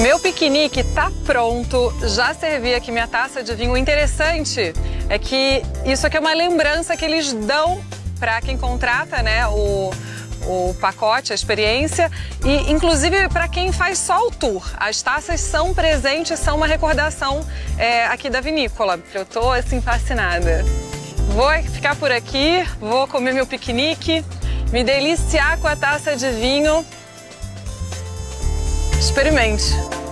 Meu piquenique tá pronto, já servi aqui minha taça de vinho. O interessante é que isso aqui é uma lembrança que eles dão para quem contrata, né, o pacote, a experiência, e inclusive para quem faz só o tour. As taças são presentes, são uma recordação aqui da vinícola. Eu tô assim fascinada. Vou ficar por aqui, vou comer meu piquenique, me deliciar com a taça de vinho. Experimente!